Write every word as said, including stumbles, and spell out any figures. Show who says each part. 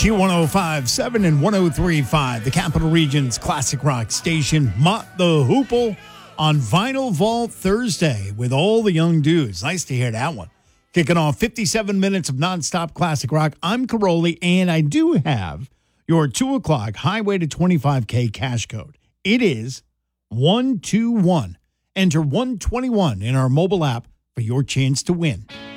Speaker 1: Q one oh five point seven and one oh three point five, the Capital Region's classic rock station, Mott the Hoople, on Vinyl Vault Thursday with all the young dudes. Nice to hear that one. Kicking off fifty-seven minutes of nonstop classic rock. I'm Caroli, and I do have your two o'clock Highway to twenty-five K cash code. It is one two one. Enter one twenty-one in our mobile app for your chance to win.